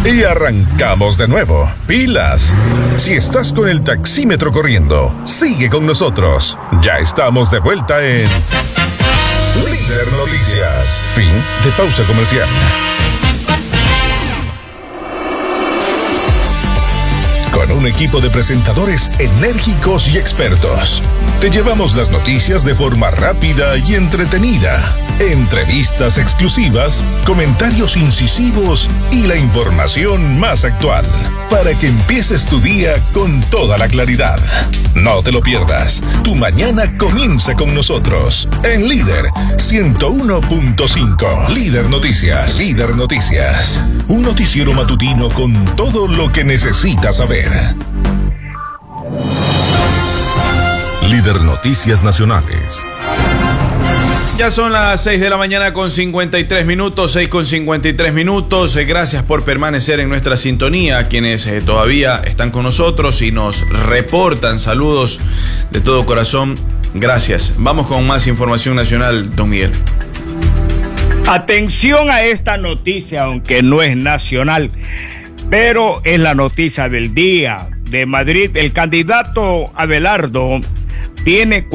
Y arrancamos de nuevo. ¡Pilas! Si estás con el taxímetro corriendo, sigue con nosotros. Ya estamos de vuelta en Líder Noticias. Fin de pausa comercial. Con un equipo de presentadores enérgicos y expertos, te llevamos las noticias de forma rápida y entretenida. Entrevistas exclusivas, comentarios incisivos y la información más actual, para que empieces tu día con toda la claridad. No te lo pierdas. Tu mañana comienza con nosotros en Líder 101.5. Líder Noticias. Líder Noticias. Un noticiero matutino con todo lo que necesitas saber. Líder Noticias Nacionales. Ya son las 6 de la mañana con 53 minutos, 6 con 53 minutos. Gracias por permanecer en nuestra sintonía. Quienes todavía están con nosotros y nos reportan saludos de todo corazón, gracias. Vamos con más información nacional, don Miguel. Atención a esta noticia, aunque no es nacional, pero es la noticia del día. De Madrid, el candidato Abelardo tiene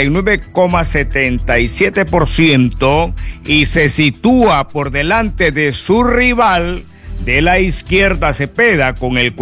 49,77% y se sitúa por delante de su rival de la izquierda, Cepeda, con el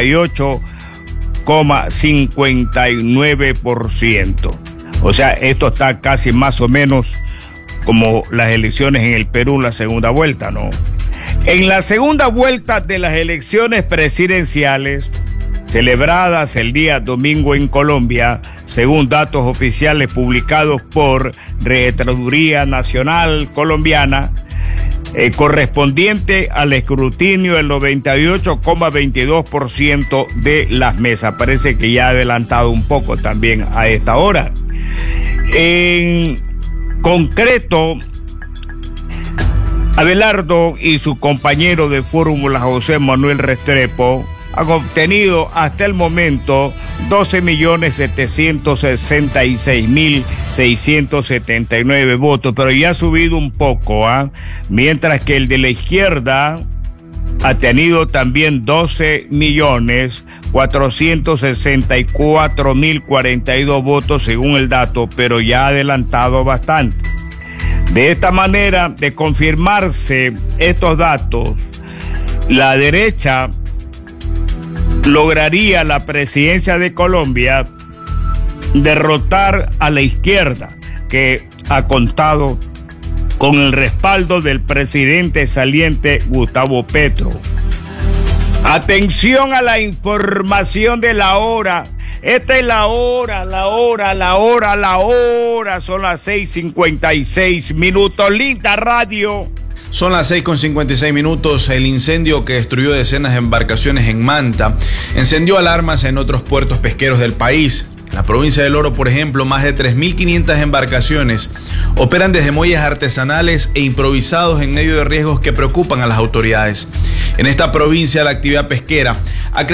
48,59%. O sea, esto está casi más o menos como las elecciones en el Perú, la segunda vuelta, ¿no? En la segunda vuelta de las elecciones presidenciales, celebradas el día domingo en Colombia, según datos oficiales publicados por Registraduría Nacional Colombiana, correspondiente al escrutinio del 98,22% de las mesas. Parece que ya ha adelantado un poco también a esta hora. En concreto, Abelardo y su compañero de fórmula, José Manuel Restrepo, han obtenido hasta el momento 12.766.679 votos, pero ya ha subido un poco, mientras que el de la izquierda ha tenido también 12.464.042 votos según el dato, pero ya ha adelantado bastante. De esta manera, de confirmarse estos datos, la derecha lograría la presidencia de Colombia, derrotar a la izquierda, que ha contado con el respaldo del presidente saliente Gustavo Petro. Atención a la información de la hora. Esta es la hora. Son las 6:56 minutos. Linda radio. Son las 6 con 56 minutos. El incendio que destruyó decenas de embarcaciones en Manta encendió alarmas en otros puertos pesqueros del país. En la provincia del Oro, por ejemplo, más de 3.500 embarcaciones operan desde muelles artesanales e improvisados en medio de riesgos que preocupan a las autoridades. En esta provincia, la actividad pesquera ha crecido